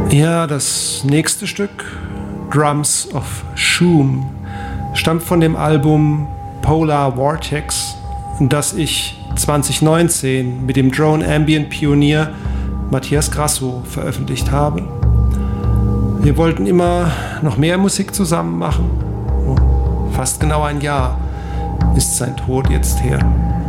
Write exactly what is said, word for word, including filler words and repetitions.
Ja, das nächste Stück, Drums of Shoom, stammt von dem Album Polar Vortex, das ich zwanzig neunzehn mit dem Drone Ambient Pionier Matthias Grasso veröffentlicht habe. Wir wollten immer noch mehr Musik zusammen machen. Fast genau ein Jahr ist sein Tod jetzt her.